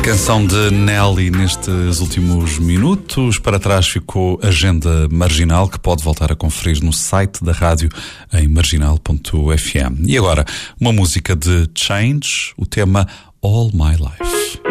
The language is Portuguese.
Canção de Nelly nestes últimos minutos. Para trás ficou Agenda Marginal, que pode voltar a conferir no site da rádio em marginal.fm. E agora, uma música de Change, o tema All My Life.